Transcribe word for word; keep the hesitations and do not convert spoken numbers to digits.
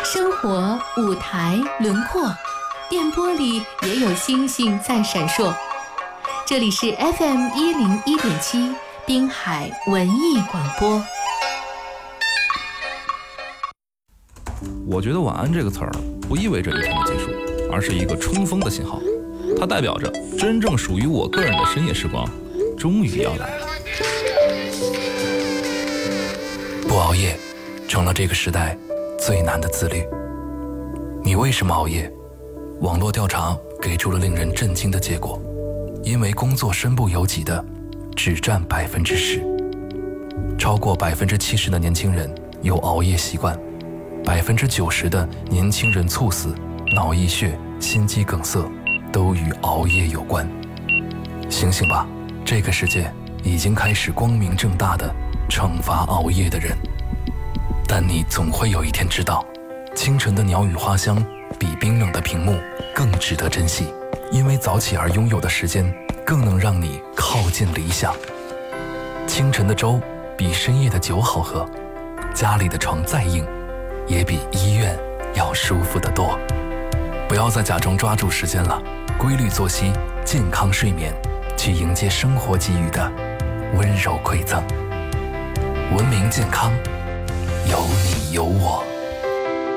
生活舞台轮廓，电波里也有星星在闪烁。这里是 F M 一零一点七滨海文艺广播。 我觉得晚安这个词儿不意味着一天的结束，而是一个冲锋的信号，它代表着真正属于我个人的深夜时光终于要来了。 不熬夜成了这个时代最难的自律。你为什么熬夜？网络调查给出了令人震惊的结果，因为工作身不由己的只占百分之十，超过百分之七十的年轻人有熬夜习惯，百分之九十的年轻人猝死、脑溢血、心肌梗塞都与熬夜有关。醒醒吧，这个世界已经开始光明正大的惩罚熬夜的人。但你总会有一天知道，清晨的鸟语花香比冰冷的屏幕更值得珍惜，因为早起而拥有的时间更能让你靠近理想。清晨的粥比深夜的酒好喝，家里的床再硬也比医院要舒服得多。不要再假装抓住时间了，规律作息，健康睡眠，去迎接生活给予的温柔馈赠。文明健康，有你有我。